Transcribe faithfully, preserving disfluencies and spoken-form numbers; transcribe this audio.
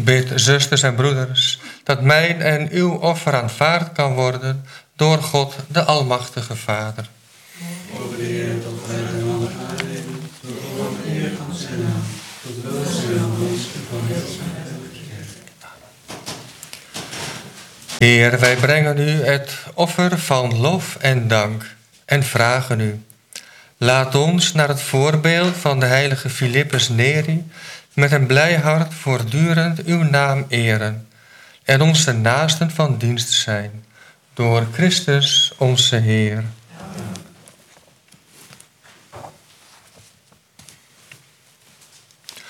Bid, zusters en broeders, dat mijn en uw offer aanvaard kan worden door God, de Almachtige Vader. Over de Heer tot wij de naam aannemen, door de eer van zijn naam, tot welzijn van ons en van heel zijn Heer, wij brengen u het offer van lof en dank en vragen u: laat ons naar het voorbeeld van de heilige Philippus Neri met een blij hart voortdurend uw naam eren en onze naasten van dienst zijn. Door Christus onze Heer.